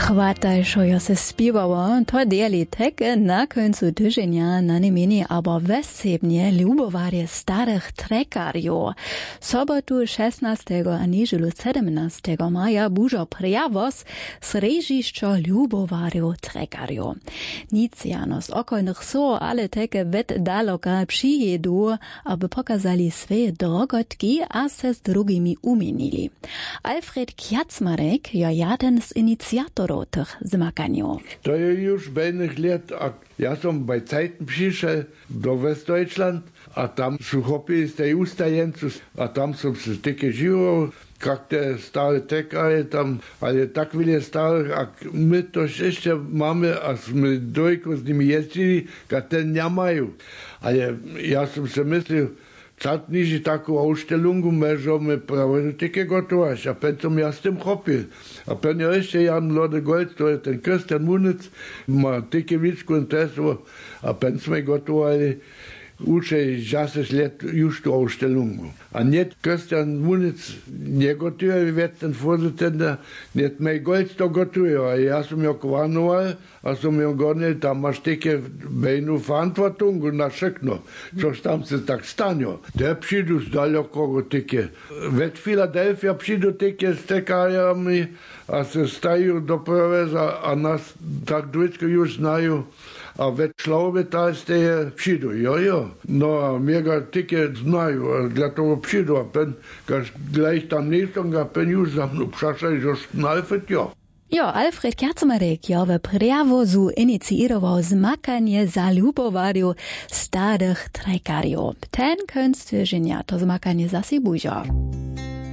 Chwataj, що я се співала, то діли таке на кінцю тижня на немені або весібні любоварі старих трекарів. Sobotu 16. a niedzielu 17. maja bužo prijavos srežišćo ljubovarju trekarju. Nicijano z okolnych so, ale teke vet daloka přijedu, aby pokazali svoje drogotki a se s drugimi umienili. Alfred Kjacmarek je jeden z iniciatorów tych zmaganiów. To je już będnych lat, a ja som bei Zeiten przyszedł do Westdeutschland, a tam su hopi z tej ustajeńców, a tam som se tyke živo, jak te stare tekary tam, ale tak wiele starych, jak my to jeszcze mamy, a my dojko z nimi jeździli, jak ten nie mają. Ale ja som se myślał, Cat niži takú ausstellungu môžeme práve také gotovaš. A pen som ja s tým chopil. A pen je ešte Jan Lode Gold, to je ten Christian Munic, má také vícku interesu. A pen sme gotovali už 10 let už tú ausstellungu. A net Christian Munic negotuje, vec ten Vorsitzender, net mej Gold to gotuje. A ja som jo kvanoval, a som jo gonil, tam máš také bejnú verantwortung na všechno, což tam se tak stane. Der přijdu z dalekého také. Ve Philadelphia přijdu také s tekáriami a se stajú do preveza a nás tak vždycky už znajú. A ve Šlaube ste přijdu, jo. No a mě ga také znajú, a dla toho přijdu. A pen, když gleich tam nejsem, a pen už za mnou přašaj, že znalfet, jo. Jo, Alfred Kjacmarek je v prijevozu iniciiroval zmakanje za ljubovarju starih trekarjev. Ten konc týždňa to zmakanje zasi bužo.